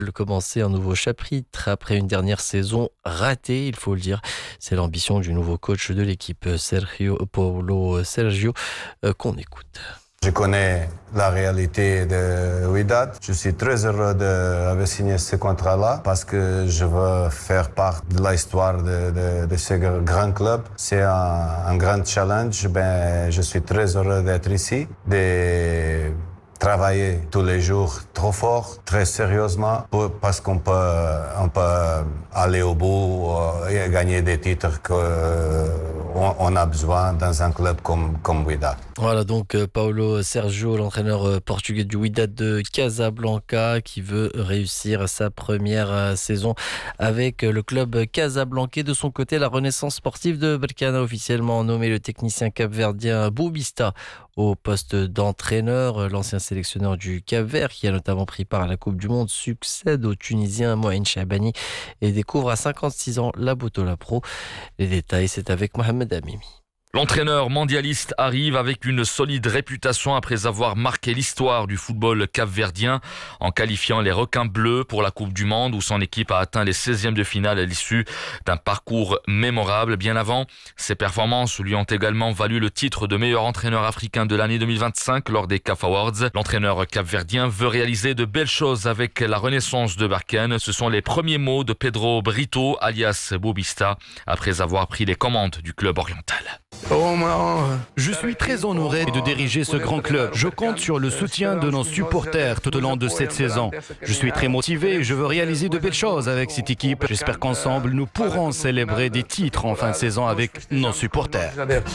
Commencer un nouveau chapitre après une dernière saison ratée, il faut le dire. C'est l'ambition du nouveau coach de l'équipe, Paulo Sergio, qu'on écoute. Je connais la réalité de Wydad. Je suis très heureux d'avoir signé ce contrat-là parce que je veux faire part de l'histoire de ce grand club. C'est un grand challenge. Je suis très heureux d'être ici, de travailler tous les jours trop fort, très sérieusement, parce qu'on peut aller au bout et gagner des titres qu'on a besoin dans un club comme Wydad. Voilà donc Paulo Sergio, l'entraîneur portugais du Wydad de Casablanca, qui veut réussir sa première saison avec le club casablancais. De son côté, la Renaissance sportive de Berkane a officiellement nommé le technicien capverdien Boubista au poste d'entraîneur. L'ancien sélectionneur du Cap-Vert, qui a notamment pris part à la Coupe du Monde, succède au Tunisien Mohamed Chabani et découvre à 56 ans la Botola Pro. Les détails, c'est avec Mohamed Amimi. L'entraîneur mondialiste arrive avec une solide réputation après avoir marqué l'histoire du football capverdien en qualifiant les requins bleus pour la Coupe du Monde où son équipe a atteint les 16e de finale à l'issue d'un parcours mémorable. Bien avant, ses performances lui ont également valu le titre de meilleur entraîneur africain de l'année 2025 lors des CAF Awards. L'entraîneur capverdien veut réaliser de belles choses avec la Renaissance de Berkane. Ce sont les premiers mots de Pedro Brito, alias Boubista, après avoir pris les commandes du club oriental. Je suis très honoré de diriger ce grand club. Je compte sur le soutien de nos supporters tout au long de cette saison. Je suis très motivé et je veux réaliser de belles choses avec cette équipe. J'espère qu'ensemble, nous pourrons célébrer des titres en fin de saison avec nos supporters.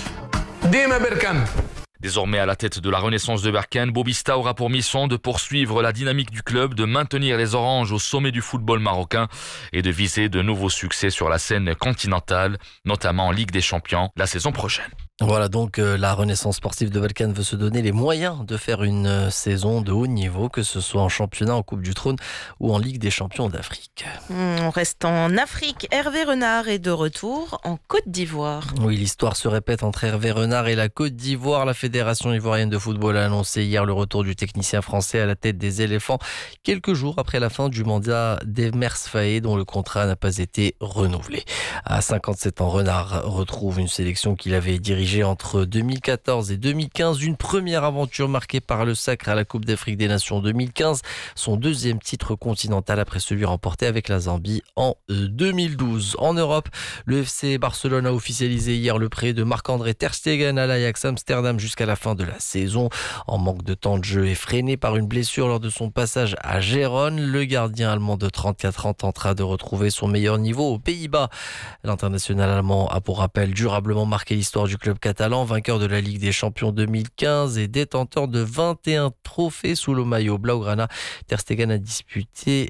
Désormais à la tête de la Renaissance de Berkane, Boubista aura pour mission de poursuivre la dynamique du club, de maintenir les Oranges au sommet du football marocain et de viser de nouveaux succès sur la scène continentale, notamment en Ligue des Champions la saison prochaine. Voilà donc la Renaissance sportive de Berkane veut se donner les moyens de faire une saison de haut niveau, que ce soit en championnat, en Coupe du Trône ou en Ligue des Champions d'Afrique. On reste en Afrique. Hervé Renard est de retour en Côte d'Ivoire. Oui, l'histoire se répète entre Hervé Renard et la Côte d'Ivoire. La Fédération ivoirienne de football a annoncé hier le retour du technicien français à la tête des éléphants, quelques jours après la fin du mandat d'Emers Faé, dont le contrat n'a pas été renouvelé. À 57 ans, Renard retrouve une sélection qu'il avait dirigée entre 2014 et 2015, une première aventure marquée par le sacre à la Coupe d'Afrique des Nations 2015, son deuxième titre continental après celui remporté avec la Zambie en 2012. En Europe, le FC Barcelone a officialisé hier le prêt de Marc-André Ter Stegen à l'Ajax Amsterdam jusqu'à la fin de la saison. En manque de temps de jeu et freiné par une blessure lors de son passage à Gérone, le gardien allemand de 34 ans tentera de retrouver son meilleur niveau aux Pays-Bas. L'international allemand a pour rappel durablement marqué l'histoire du club catalan, vainqueur de la Ligue des Champions 2015 et détenteur de 21 trophées sous le maillot blaugrana. Ter Stegen a disputé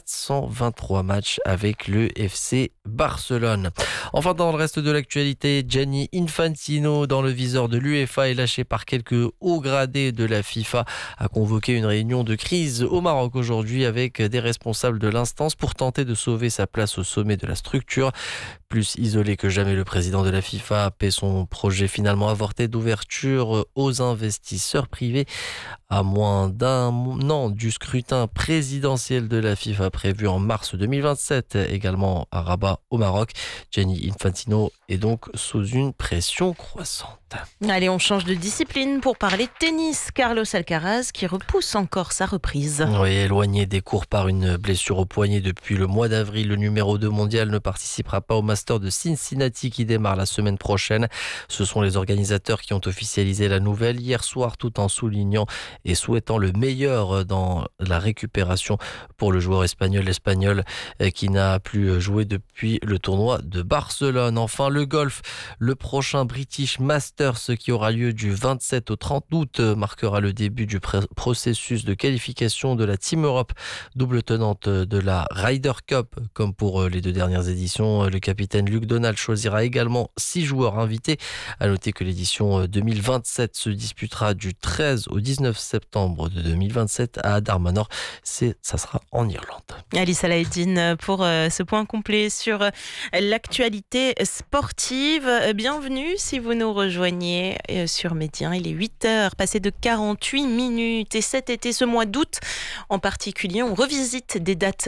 423 matchs avec le FC Barcelone. Enfin, dans le reste de l'actualité, Gianni Infantino, dans le viseur de l'UEFA et lâché par quelques hauts gradés de la FIFA, a convoqué une réunion de crise au Maroc aujourd'hui avec des responsables de l'instance pour tenter de sauver sa place au sommet de la structure. Plus isolé que jamais, le président de la FIFA paie son projet finalement avorté d'ouverture aux investisseurs privés à moins d'un an du scrutin présidentiel de la FIFA prévu en mars 2027, également à Rabat au Maroc. Gianni Infantino est donc sous une pression croissante. Allez, on change de discipline pour parler tennis. Carlos Alcaraz qui repousse encore sa reprise. Oui, éloigné des cours par une blessure au poignet depuis le mois d'avril, le numéro 2 mondial ne participera pas au Master de Cincinnati qui démarre la semaine prochaine. Ce sont les organisateurs qui ont officialisé la nouvelle hier soir, tout en soulignant et souhaitant le meilleur dans la récupération pour le joueur espagnol qui n'a plus joué depuis le tournoi de Barcelone. Enfin, le golf, le prochain British Masters qui aura lieu du 27 au 30 août marquera le début du processus de qualification de la Team Europe, double tenante de la Ryder Cup. Comme pour les deux dernières éditions, le capitaine Luke Donald choisira également 6 joueurs invités. À noter que l'édition 2027 se disputera du 13 au 19 septembre de 2027 à Darmanor. Ça sera en Irlande. Alice Alaeddine pour ce point complet sur l'actualité sportive. Bienvenue si vous nous rejoignez sur Média. Il est 8h, passé de 48 minutes. Et cet été, ce mois d'août en particulier, on revisite des dates